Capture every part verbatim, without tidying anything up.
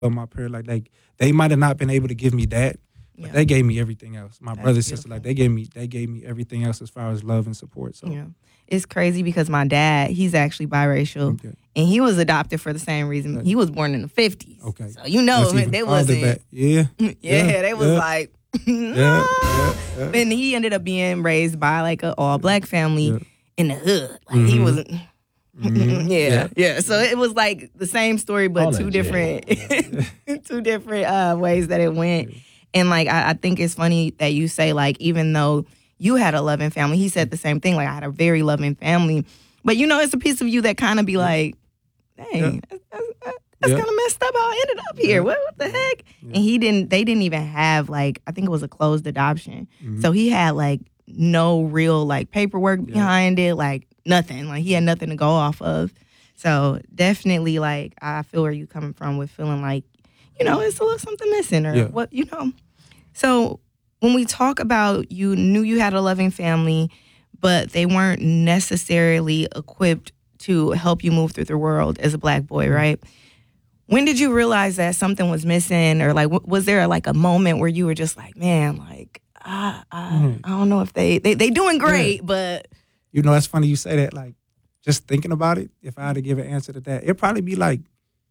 But my parents, like, like they might have not been able to give me that, but Yeah. they gave me everything else. My That's brother and sister, beautiful. like they gave me, they gave me everything else as far as love and support. So Yeah. It's crazy because my dad, he's actually biracial, Okay. and he was adopted for the same reason. Right. He was born in the fifties. Okay. So you know, That's even they farther wasn't. back. Yeah. Yeah, Yeah, they was yeah. like, no. Yeah, yeah, yeah. And he ended up being raised by like an all black family Yeah. in the hood. Like he Mhm. wasn't. Mhm. yeah, Yeah. yeah. So it was like the same story, but All two that different, two different uh, ways that it went. And like I, I think it's funny that you say like even though you had a loving family, he said the same thing. Like I had a very loving family, but you know it's a piece of you that kind of be like, dang, Yeah. that's, that's, that's Yeah. kind of messed up how I ended up here. Yeah. What, what the heck? Yeah. And he didn't. They didn't even have like I think it was a closed adoption. Mhm. So he had like no real like paperwork Yeah. behind it, like nothing. Like he had nothing to go off of. So definitely, like I feel where you coming from with feeling like, you know, it's a little something missing or Yeah. what, you know. So when we talk about you knew you had a loving family, but they weren't necessarily equipped to help you move through the world as a black boy, right? When did you realize that something was missing, or like, w- was there like a moment where you were just like, man, like, I, I, Mhm. I don't know if they they they doing great, but You know, that's funny you say that. Like, just thinking about it, if I had to give an answer to that, it'd probably be like,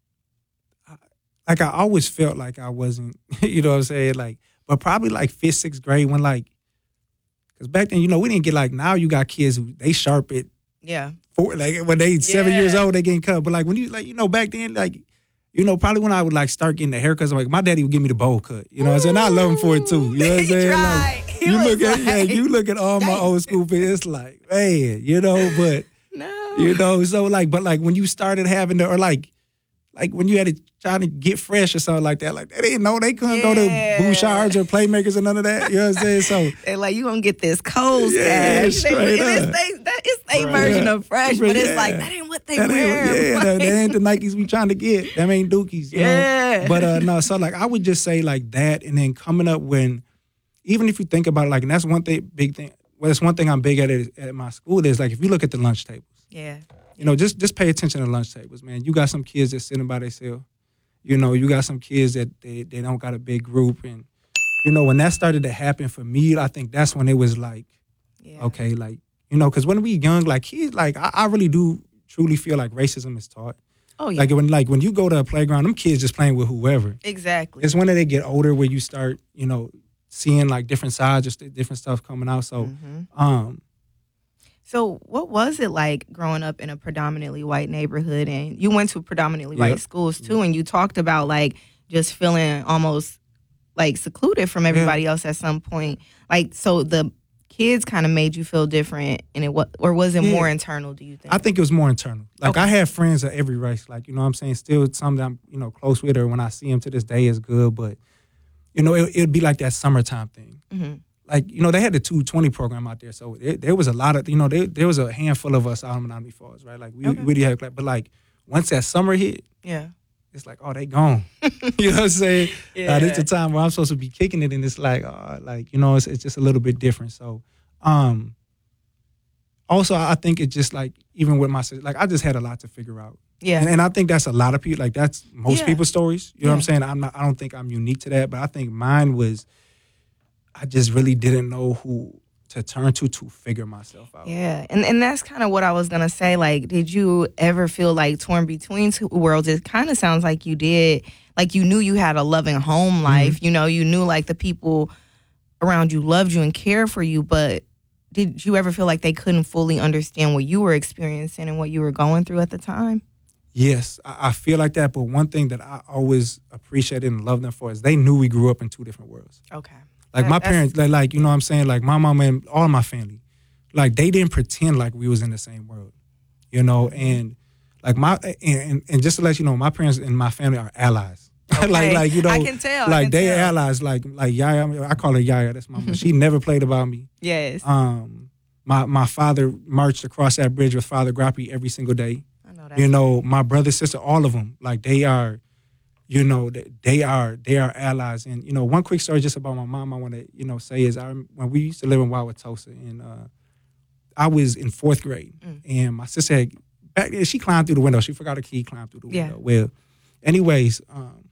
I- like I always felt like I wasn't, you know what I'm saying? Like, but probably like fifth, sixth grade when like, because back then, you know, we didn't get like, now you got kids who, they sharp it, yeah, four, like when they seven years Yeah. old, they getting cut. But like when you, like, you know, back then, like, you know, probably when I would like start getting the haircuts, like my daddy would give me the bowl cut. You know what I'm saying? I love him for it too. You know what I'm He saying? tried. Like, He you was look at yeah, like, you look at all my dang. old school pictures, it's like, man, you know, but no, you know, so like, but like when you started having to, or like, like when you had to try to get fresh or something like that, like they didn't know they couldn't go to Yeah. Bouchards or Playmakers or none of that. You know what I'm saying? So they're like, you gonna get this cold Yeah, stash. straight They- up. It's they, that is a Right. version of fresh, but it's Yeah. like that ain't what they that wear. ain't, yeah, Like, that, that ain't the Nikes we trying to get. Them ain't Dookies. You Yeah. Know? But uh, no, so like I would just say like that, and then coming up when, even if you think about it, like, and that's one thing, big thing. Well, that's one thing I'm big at it, at my school is like if you look at the lunch tables, yeah, you know, just just pay attention to lunch tables, man. You got some kids that's sitting by themselves. You know, you got some kids that they, they don't got a big group, and you know when that started to happen for me, I think that's when it was like, yeah. okay, like you know, because when we young, like kids, like I, I really do truly feel like racism is taught. Oh yeah, Like when like when you go to a playground, them kids just playing with whoever. exactly. It's when they get older where you start, you know, seeing like different sides, just different stuff coming out. So, Mhm. um, So what was it like growing up in a predominantly white neighborhood, and you went to predominantly Yeah. white schools too, and you talked about like just feeling almost like secluded from everybody else at some point. Like, so the kids kind of made you feel different, and it was, or was it Yeah. more internal? Do you think? I think it was more internal. Like Okay. I had friends of every race, like you know what I'm saying, still some that I'm you know close with, or when I see them to this day is good. But you know, it, it'd be like that summertime thing. hmm Like you know, they had the two twenty program out there, so it, there was a lot of you know there, there was a handful of us out in Menominee Falls, right? Like we Okay. really had, like, but like once that summer hit, Yeah. it's like oh they gone. You know what I'm saying? Yeah. Uh, this the time where I'm supposed to be kicking it, and it's like oh like you know it's it's just a little bit different. So, um. Also, I think it's just like even with my sister, like I just had a lot to figure out. Yeah. And, and I think that's a lot of people, like that's most Yeah. people's stories. You know what I'm Yeah. saying? I'm not, I don't think I'm unique to that, but I think mine was, I just really didn't know who to turn to to figure myself out. Yeah, and and that's kind of what I was gonna say. Like, did you ever feel like torn between two worlds? It kind of sounds like you did. Like you knew you had a loving home life. You know, you knew like the people around you loved you and cared for you. But did you ever feel like they couldn't fully understand what you were experiencing and what you were going through at the time? Yes, I, I feel like that. But one thing that I always appreciated and loved them for is they knew we grew up in two different worlds. Okay. Like That- my that's- parents, like, like you know what I'm saying, like my mom and all my family, like they didn't pretend like we was in the same world, you know. And like my and, and just to let you know, my parents and my family are allies. Okay. like like you know, I can tell, I like can they tell. allies. Like like Yaya, I call her Yaya. That's my mom. She never played about me. Yes. Um, my my father marched across that bridge with Father Grappy every single day. I know that. You know, my brother, sister, all of them, like they are, you know, they, they are they are allies. And you know, one quick story just about my mom I want to you know say is I when we used to live in Wauwatosa, and uh, I was in fourth grade, Mm. and my sister had back then she climbed through the window. She forgot her key, climbed through the Yeah. window. Well, anyways, um,